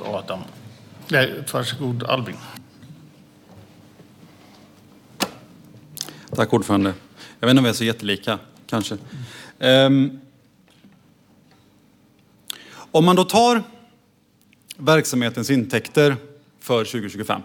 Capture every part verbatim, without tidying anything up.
Adam. Nej, varsågod Albin. Tack ordförande. Jag vet inte om vi är så jättelika, kanske. Um, om man då tar verksamhetens intäkter för tjugo tjugofem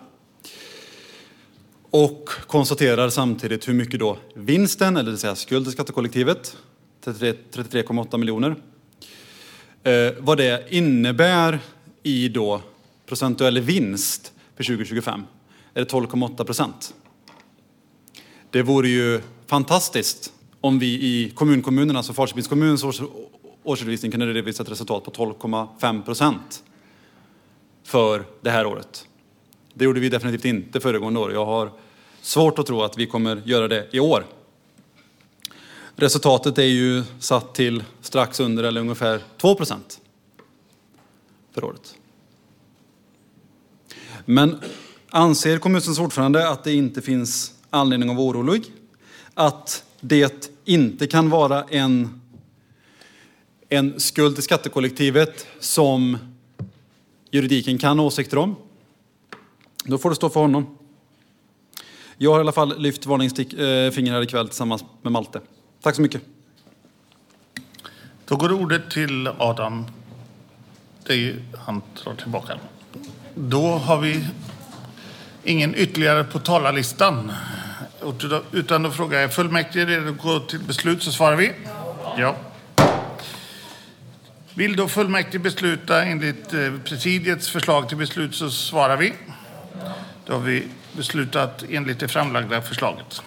och konstaterar samtidigt hur mycket då vinsten, eller det vill säga skuld till skattekollektivet, trettiotre komma åtta miljoner, eh, vad det innebär i då procentuell vinst för tjugo tjugofem, är det tolv komma åtta procent. Det vore ju fantastiskt om vi i kommunkommunerna, alltså Falköpings kommuns års, årsredovisning, kunde redovisa ett resultat på tolv komma fem procent för det här året. Det gjorde vi definitivt inte föregående år. Jag har svårt att tro att vi kommer göra det i år. Resultatet är ju satt till strax under eller ungefär två procent för året. Men anser kommunens ordförande att det inte finns anledning att vara orolig? Att det inte kan vara en, en skuld till skattekollektivet som juridiken kan ha åsikter om? Då får det stå för honom. Jag har i alla fall lyft varningsfinger här ikväll tillsammans med Malte. Tack så mycket. Då går ordet till Adam. Det är ju, han tar tillbaka. Då har vi ingen ytterligare på talarlistan. Utan då frågar jag fullmäktige redo att gå till beslut, så svarar vi. Ja. Vill då fullmäktige besluta enligt presidiets förslag till beslut, så svarar vi. Då har vi beslutat enligt det framlagda förslaget.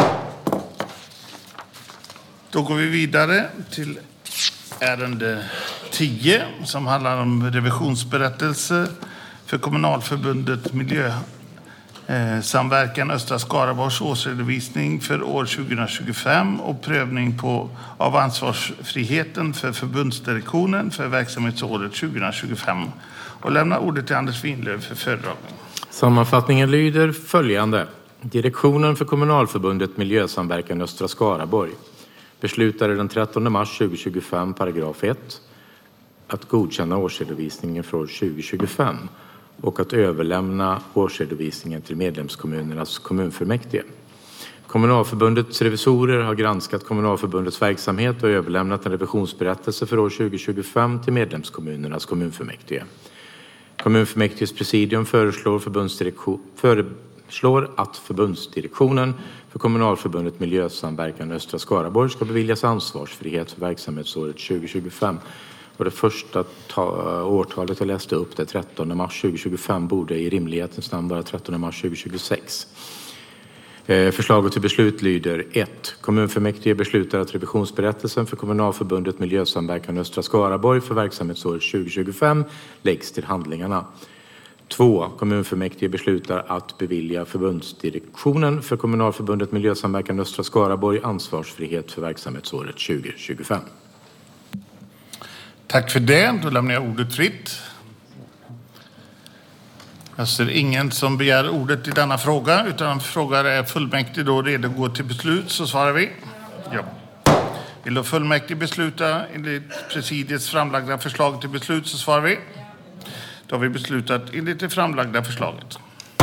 Då går vi vidare till ärende tio som handlar om revisionsberättelse för Kommunalförbundet Miljösamverkan Östra Skaraborgs årsredovisning för år tjugo tjugofem och prövning på, av ansvarsfriheten för förbundsdirektionen för verksamhetsåret tjugo tjugofem. Och lämnar ordet till Anders Winlöf för föredragning. Sammanfattningen lyder följande. Direktionen för Kommunalförbundet Miljösamverkan Östra Skaraborg beslutade den trettonde mars tjugo tjugofem paragraf ett att godkänna årsredovisningen för år tjugo tjugofem och att överlämna årsredovisningen till medlemskommunernas kommunfullmäktige. Kommunalförbundets revisorer har granskat Kommunalförbundets verksamhet och överlämnat en revisionsberättelse för år tjugo tjugofem till medlemskommunernas kommunfullmäktige. Kommunfullmäktiges presidium föreslår, föreslår att förbundsdirektionen för Kommunalförbundet Miljösamverkan Östra Skaraborg ska beviljas ansvarsfrihet för verksamhetsåret tjugo tjugofem. Och det första ta- årtalet jag läste upp, det trettonde mars tjugo tjugofem, borde i rimlighetens namn vara trettonde mars tjugo tjugosex. Eh, förslaget till beslut lyder ett. Kommunfullmäktige beslutar att revisionsberättelsen för Kommunalförbundet Miljösamverkan Östra Skaraborg för verksamhetsåret tjugo tjugofem läggs till handlingarna. två. Kommunfullmäktige beslutar att bevilja förbundsdirektionen för Kommunalförbundet Miljösamverkan Östra Skaraborg ansvarsfrihet för verksamhetsåret tjugo tjugofem. Tack för det. Då lämnar jag ordet fritt. Jag ser ingen som begär ordet i denna fråga, utan frågar är fullmäktige då redo att gå till beslut, så svarar vi. Ja. Vill då fullmäktige besluta enligt presidiets framlagda förslag till beslut, så svarar vi. Då har vi beslutat enligt det framlagda förslaget.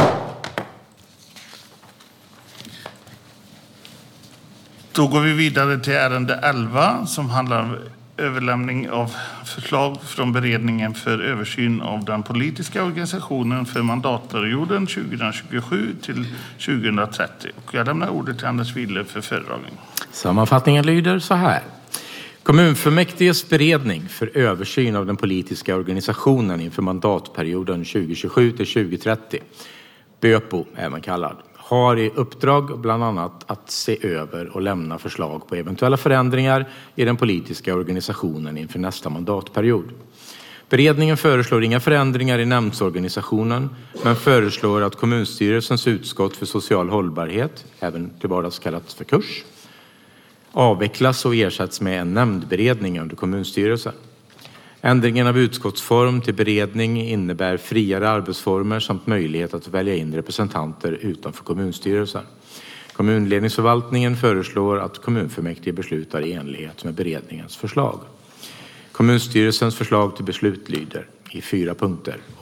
Då går vi vidare till ärende elva som handlar om överlämning av förslag från beredningen för översyn av den politiska organisationen för mandatperioden tjugo tjugosju till tjugo trettio. Och jag lämnar ordet till Anders Winlöf för föredragning. Sammanfattningen lyder så här. Kommunfullmäktiges beredning för översyn av den politiska organisationen inför mandatperioden tjugo tjugosju till tjugo trettio, BÖPO även kallad, har i uppdrag bland annat att se över och lämna förslag på eventuella förändringar i den politiska organisationen inför nästa mandatperiod. Beredningen föreslår inga förändringar i nämndsorganisationen, men föreslår att kommunstyrelsens utskott för social hållbarhet, även till vardags kallat för kurs, avvecklas och ersätts med en nämndberedning under kommunstyrelsen. Ändringen av utskottsform till beredning innebär friare arbetsformer samt möjlighet att välja in representanter utanför kommunstyrelsen. Kommunledningsförvaltningen föreslår att kommunfullmäktige beslutar i enlighet med beredningens förslag. Kommunstyrelsens förslag till beslut lyder i fyra punkter.